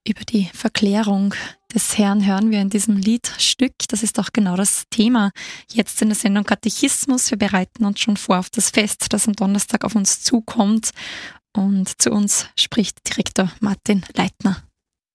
Über die Verklärung des Herrn hören wir in diesem Liedstück. Das ist auch genau das Thema jetzt in der Sendung Katechismus. Wir bereiten uns schon vor auf das Fest, das am Donnerstag auf uns zukommt. Und zu uns spricht Direktor Martin Leitner.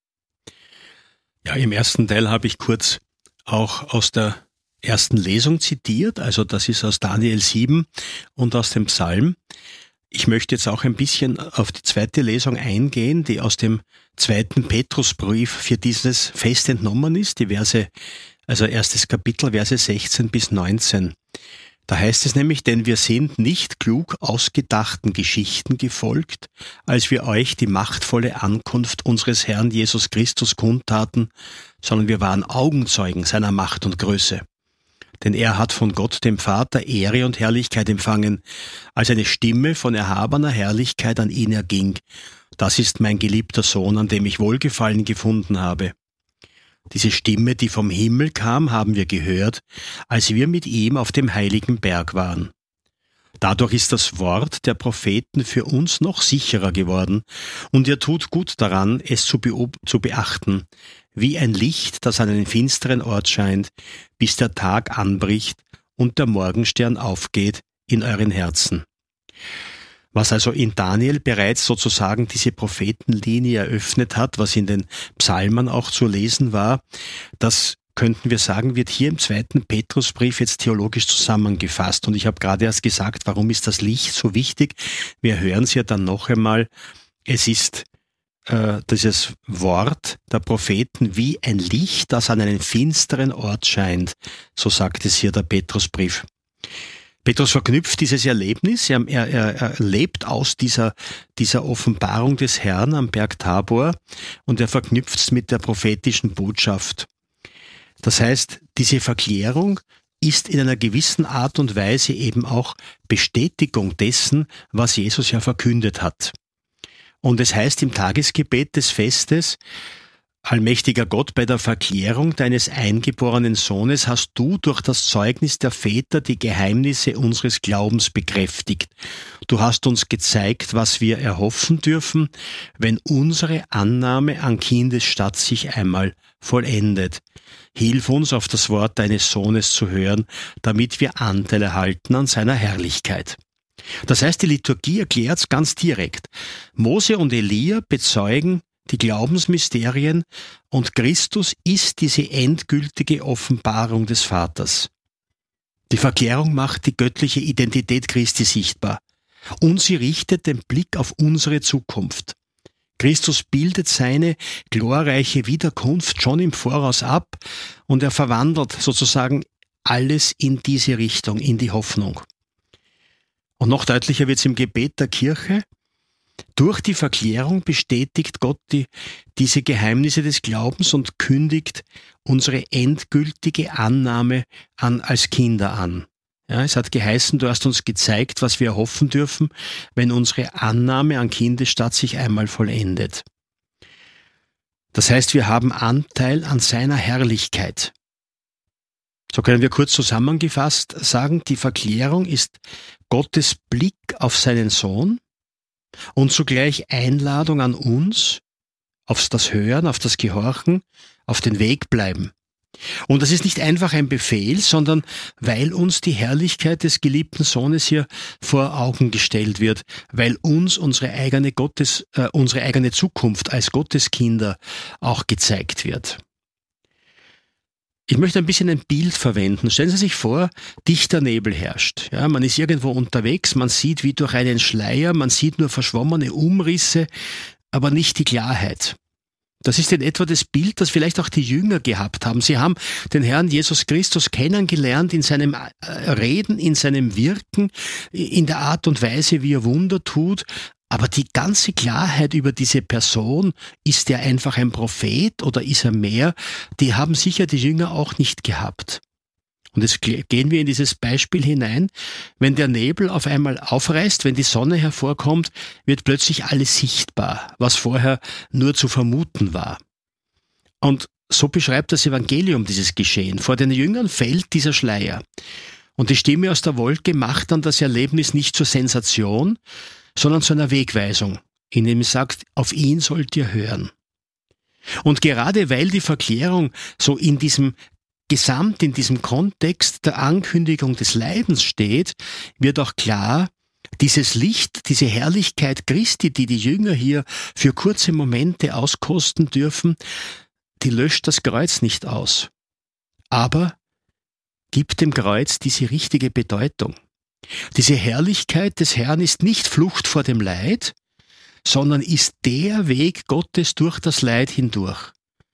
Ja, im ersten Teil habe ich kurz auch aus der ersten Lesung zitiert. Also das ist aus Daniel 7 und aus dem Psalm. Ich möchte jetzt auch ein bisschen auf die zweite Lesung eingehen, die aus dem zweiten Petrusbrief für dieses Fest entnommen ist, die Verse, also erstes Kapitel, Verse 16 bis 19. Da heißt es nämlich, denn wir sind nicht klug ausgedachten Geschichten gefolgt, als wir euch die machtvolle Ankunft unseres Herrn Jesus Christus kundtaten, sondern wir waren Augenzeugen seiner Macht und Größe. Denn er hat von Gott dem Vater Ehre und Herrlichkeit empfangen, als eine Stimme von erhabener Herrlichkeit an ihn erging. Das ist mein geliebter Sohn, an dem ich Wohlgefallen gefunden habe. Diese Stimme, die vom Himmel kam, haben wir gehört, als wir mit ihm auf dem heiligen Berg waren. Dadurch ist das Wort der Propheten für uns noch sicherer geworden, und ihr tut gut daran, es zu beachten, wie ein Licht, das an einen finsteren Ort scheint, bis der Tag anbricht und der Morgenstern aufgeht in euren Herzen. Was also in Daniel bereits sozusagen diese Prophetenlinie eröffnet hat, was in den Psalmen auch zu lesen war, das könnten wir sagen, wird hier im zweiten Petrusbrief jetzt theologisch zusammengefasst. Und ich habe gerade erst gesagt, warum ist das Licht so wichtig? Wir hören es ja dann noch einmal. Es ist dieses Wort der Propheten wie ein Licht, das an einen finsteren Ort scheint. So sagt es hier der Petrusbrief. Petrus verknüpft dieses Erlebnis, er lebt aus dieser Offenbarung des Herrn am Berg Tabor und er verknüpft es mit der prophetischen Botschaft. Das heißt, diese Verklärung ist in einer gewissen Art und Weise eben auch Bestätigung dessen, was Jesus ja verkündet hat. Und es heißt im Tagesgebet des Festes, allmächtiger Gott, bei der Verklärung deines eingeborenen Sohnes hast du durch das Zeugnis der Väter die Geheimnisse unseres Glaubens bekräftigt. Du hast uns gezeigt, was wir erhoffen dürfen, wenn unsere Annahme an Kindesstatt sich einmal vollendet. Hilf uns, auf das Wort deines Sohnes zu hören, damit wir Anteil erhalten an seiner Herrlichkeit. Das heißt, die Liturgie erklärt es ganz direkt. Mose und Elia bezeugen die Glaubensmysterien und Christus ist diese endgültige Offenbarung des Vaters. Die Verklärung macht die göttliche Identität Christi sichtbar und sie richtet den Blick auf unsere Zukunft. Christus bildet seine glorreiche Wiederkunft schon im Voraus ab und er verwandelt sozusagen alles in diese Richtung, in die Hoffnung. Und noch deutlicher wird es im Gebet der Kirche. Durch die Verklärung bestätigt Gott diese Geheimnisse des Glaubens und kündigt unsere endgültige Annahme als Kinder an. Ja, es hat geheißen, du hast uns gezeigt, was wir erhoffen dürfen, wenn unsere Annahme an Kindesstatt sich einmal vollendet. Das heißt, wir haben Anteil an seiner Herrlichkeit. So können wir kurz zusammengefasst sagen, die Verklärung ist Gottes Blick auf seinen Sohn und zugleich Einladung an uns, auf das Hören, auf das Gehorchen, auf den Weg bleiben. Und das ist nicht einfach ein Befehl, sondern weil uns die Herrlichkeit des geliebten Sohnes hier vor Augen gestellt wird, weil uns unsere eigene Zukunft als Gotteskinder auch gezeigt wird. Ich möchte ein bisschen ein Bild verwenden. Stellen Sie sich vor, dichter Nebel herrscht. Ja, man ist irgendwo unterwegs, man sieht wie durch einen Schleier, man sieht nur verschwommene Umrisse, aber nicht die Klarheit. Das ist in etwa das Bild, das vielleicht auch die Jünger gehabt haben. Sie haben den Herrn Jesus Christus kennengelernt in seinem Reden, in seinem Wirken, in der Art und Weise, wie er Wunder tut. Aber die ganze Klarheit über diese Person, ist er einfach ein Prophet oder ist er mehr, die haben sicher die Jünger auch nicht gehabt. Und jetzt gehen wir in dieses Beispiel hinein. Wenn der Nebel auf einmal aufreißt, wenn die Sonne hervorkommt, wird plötzlich alles sichtbar, was vorher nur zu vermuten war. Und so beschreibt das Evangelium dieses Geschehen. Vor den Jüngern fällt dieser Schleier. Und die Stimme aus der Wolke macht dann das Erlebnis nicht zur Sensation, sondern zu einer Wegweisung, indem es sagt, auf ihn sollt ihr hören. Und gerade weil die Verklärung so in diesem Kontext der Ankündigung des Leidens steht, wird auch klar, dieses Licht, diese Herrlichkeit Christi, die die Jünger hier für kurze Momente auskosten dürfen, die löscht das Kreuz nicht aus, aber gibt dem Kreuz diese richtige Bedeutung. Diese Herrlichkeit des Herrn ist nicht Flucht vor dem Leid, sondern ist der Weg Gottes durch das Leid hindurch.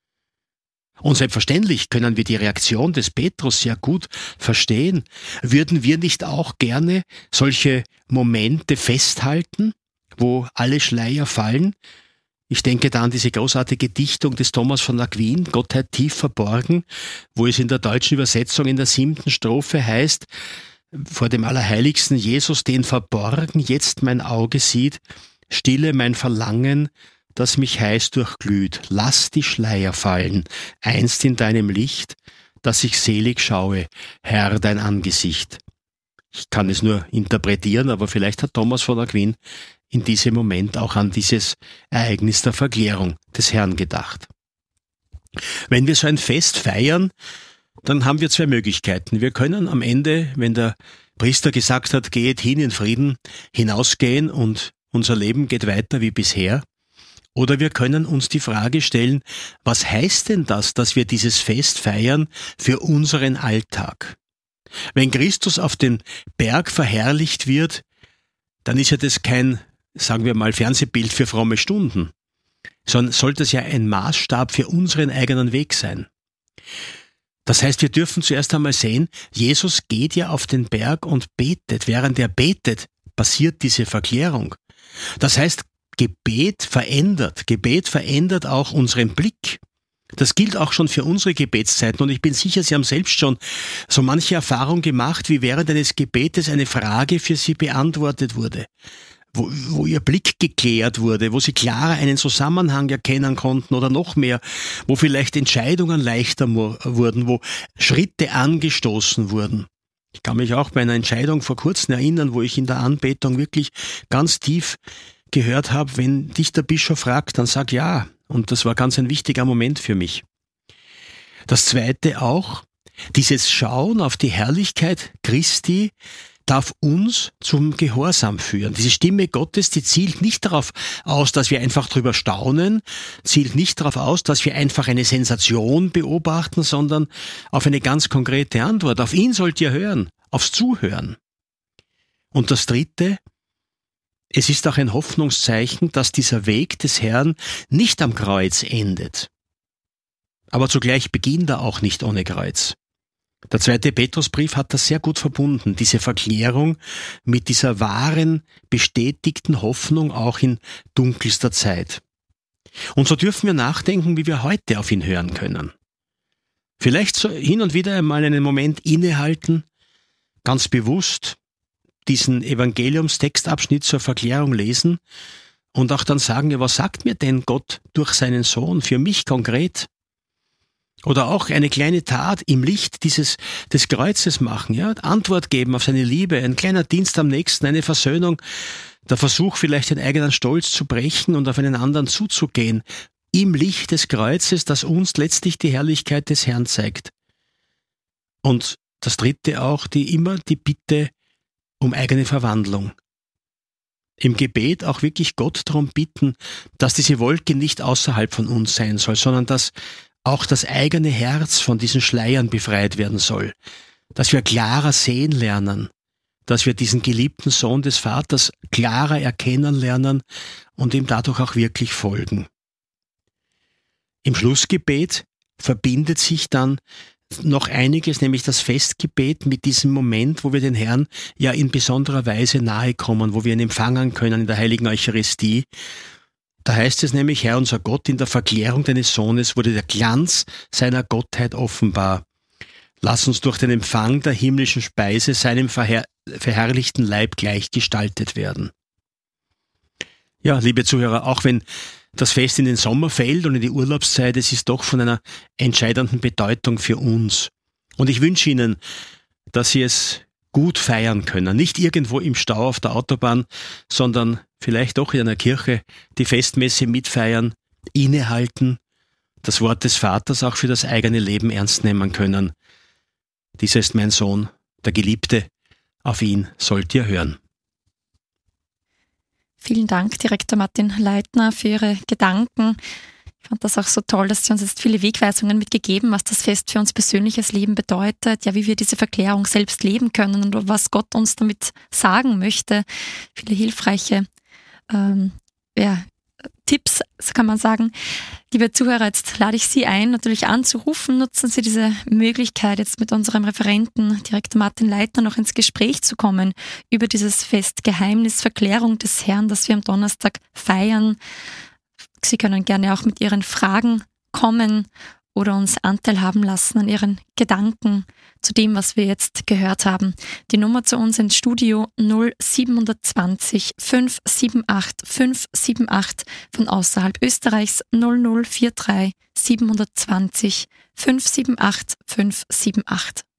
Und selbstverständlich können wir die Reaktion des Petrus sehr gut verstehen. Würden wir nicht auch gerne solche Momente festhalten, wo alle Schleier fallen? Ich denke da an diese großartige Dichtung des Thomas von Aquin, Gottheit tief verborgen, wo es in der deutschen Übersetzung in der 7. Strophe heißt, vor dem Allerheiligsten Jesus, den verborgen jetzt mein Auge sieht, stille mein Verlangen, das mich heiß durchglüht. Lass die Schleier fallen, einst in deinem Licht, dass ich selig schaue, Herr, dein Angesicht. Ich kann es nur interpretieren, aber vielleicht hat Thomas von Aquin in diesem Moment auch an dieses Ereignis der Verklärung des Herrn gedacht. Wenn wir so ein Fest feiern, dann haben wir zwei Möglichkeiten. Wir können am Ende, wenn der Priester gesagt hat, geht hin in Frieden, hinausgehen und unser Leben geht weiter wie bisher. Oder wir können uns die Frage stellen, was heißt denn das, dass wir dieses Fest feiern für unseren Alltag? Wenn Christus auf den Berg verherrlicht wird, dann ist ja das kein, sagen wir mal, Fernsehbild für fromme Stunden, sondern soll das ja ein Maßstab für unseren eigenen Weg sein. Das heißt, wir dürfen zuerst einmal sehen, Jesus geht ja auf den Berg und betet. Während er betet, passiert diese Verklärung. Das heißt, Gebet verändert auch unseren Blick. Das gilt auch schon für unsere Gebetszeiten und ich bin sicher, Sie haben selbst schon so manche Erfahrung gemacht, wie während eines Gebetes eine Frage für Sie beantwortet wurde, wo Ihr Blick geklärt wurde, wo Sie klarer einen Zusammenhang erkennen konnten oder noch mehr, wo vielleicht Entscheidungen leichter wurden, wo Schritte angestoßen wurden. Ich kann mich auch bei einer Entscheidung vor kurzem erinnern, wo ich in der Anbetung wirklich ganz tief gehört habe, wenn dich der Bischof fragt, dann sag ja. Und das war ganz ein wichtiger Moment für mich. Das Zweite auch, dieses Schauen auf die Herrlichkeit Christi darf uns zum Gehorsam führen. Diese Stimme Gottes, die zielt nicht darauf aus, dass wir einfach drüber staunen, zielt nicht darauf aus, dass wir einfach eine Sensation beobachten, sondern auf eine ganz konkrete Antwort. Auf ihn sollt ihr hören, aufs Zuhören. Und das Dritte, es ist auch ein Hoffnungszeichen, dass dieser Weg des Herrn nicht am Kreuz endet. Aber zugleich beginnt er auch nicht ohne Kreuz. Der 2. Petrusbrief hat das sehr gut verbunden, diese Verklärung mit dieser wahren, bestätigten Hoffnung auch in dunkelster Zeit. Und so dürfen wir nachdenken, wie wir heute auf ihn hören können. Vielleicht so hin und wieder einmal einen Moment innehalten, ganz bewusst diesen Evangeliumstextabschnitt zur Verklärung lesen und auch dann sagen, ja, was sagt mir denn Gott durch seinen Sohn für mich konkret? Oder auch eine kleine Tat im Licht des Kreuzes machen, ja, Antwort geben auf seine Liebe, ein kleiner Dienst am Nächsten, eine Versöhnung, der Versuch vielleicht den eigenen Stolz zu brechen und auf einen anderen zuzugehen, im Licht des Kreuzes, das uns letztlich die Herrlichkeit des Herrn zeigt. Und das Dritte auch, immer die Bitte um eigene Verwandlung. Im Gebet auch wirklich Gott darum bitten, dass diese Wolke nicht außerhalb von uns sein soll, sondern dass auch das eigene Herz von diesen Schleiern befreit werden soll, dass wir klarer sehen lernen, dass wir diesen geliebten Sohn des Vaters klarer erkennen lernen und ihm dadurch auch wirklich folgen. Im Schlussgebet verbindet sich dann noch einiges, nämlich das Festgebet mit diesem Moment, wo wir den Herrn ja in besonderer Weise nahe kommen, wo wir ihn empfangen können in der heiligen Eucharistie. Da heißt es nämlich, Herr unser Gott, in der Verklärung deines Sohnes wurde der Glanz seiner Gottheit offenbar. Lass uns durch den Empfang der himmlischen Speise seinem verherrlichten Leib gleichgestaltet werden. Ja, liebe Zuhörer, auch wenn das Fest in den Sommer fällt und in die Urlaubszeit, es ist doch von einer entscheidenden Bedeutung für uns. Und ich wünsche Ihnen, dass Sie es gut feiern können. Nicht irgendwo im Stau auf der Autobahn, sondern vielleicht doch in einer Kirche die Festmesse mitfeiern, innehalten das Wort des Vaters auch für das eigene Leben ernst nehmen können. Dieser ist mein Sohn, der Geliebte, auf ihn sollt ihr hören. Vielen Dank, Direktor Martin Leitner, für Ihre Gedanken. Ich fand das auch so toll, dass Sie uns jetzt viele Wegweisungen mitgegeben, was das Fest für uns persönliches Leben bedeutet, ja, wie wir diese Verklärung selbst leben können und was Gott uns damit sagen möchte. Viele hilfreiche Tipps, so kann man sagen. Liebe Zuhörer, jetzt lade ich Sie ein, natürlich anzurufen. Nutzen Sie diese Möglichkeit, jetzt mit unserem Referenten, Direktor Martin Leitner, noch ins Gespräch zu kommen über dieses Fest Geheimnis, Verklärung des Herrn, das wir am Donnerstag feiern. Sie können gerne auch mit Ihren Fragen kommen oder uns Anteil haben lassen an Ihren Gedanken zu dem, was wir jetzt gehört haben. Die Nummer zu uns ins Studio 0720 578 578, von außerhalb Österreichs 0043 720 578 578.